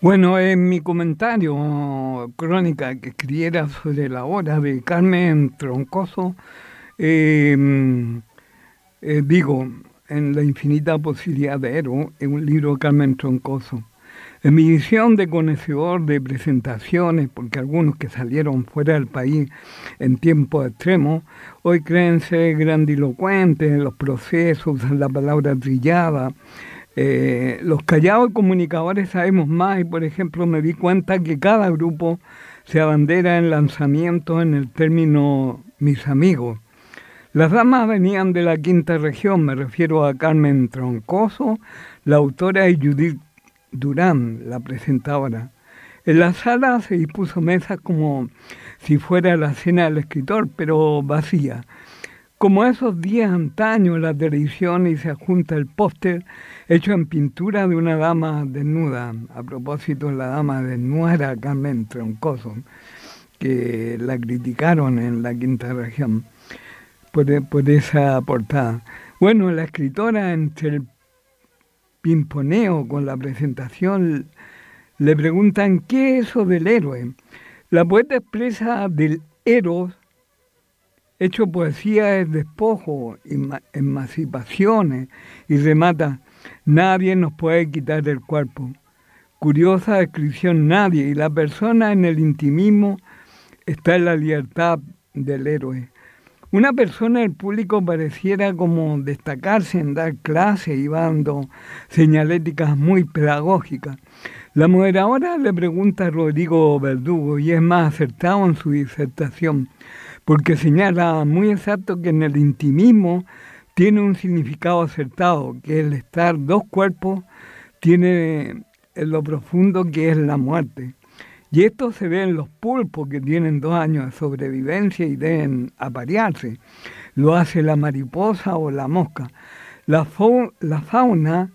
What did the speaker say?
Bueno, en mi comentario, crónica que escribiera sobre la obra de Carmen Troncoso, eh, mm, digo, en La infinita posibilidad de Eros, en un libro de Carmen Troncoso. En mi visión de conocedor de presentaciones, porque algunos que salieron fuera del país en tiempos extremos, hoy creen ser grandilocuentes en los procesos, usan la palabra trillada. Los callados comunicadores sabemos más y, por ejemplo, me di cuenta que cada grupo se abandera en lanzamientos en el término mis amigos. Las damas venían de la quinta región, me refiero a Carmen Troncoso, la autora, y Judith Durán, la presentadora. En la sala se dispuso mesas como si fuera la cena del escritor, pero vacía. Como esos días antaño en la televisión y se adjunta el póster hecho en pintura de una dama desnuda. A propósito, la dama desnuda era Carmen Troncoso, que la criticaron en la quinta región por esa portada. Bueno, la escritora, entre el pimponeo con la presentación, le preguntan ¿qué es eso del héroe? La poeta expresa del eros hecho poesía es despojo, emancipaciones, y remata, nadie nos puede quitar el cuerpo. Curiosa descripción, nadie, y la persona en el intimismo está en la libertad del héroe. Una persona del público pareciera como destacarse en dar clases y dando señaléticas muy pedagógicas. La moderadora le pregunta a Rodrigo Verdugo y es más acertado en su disertación, porque señala muy exacto que en el intimismo tiene un significado acertado, que el estar dos cuerpos tiene en lo profundo que es la muerte. Y esto se ve en los pulpos que tienen 2 años de sobrevivencia y deben aparearse. Lo hace la mariposa o la mosca. La fauna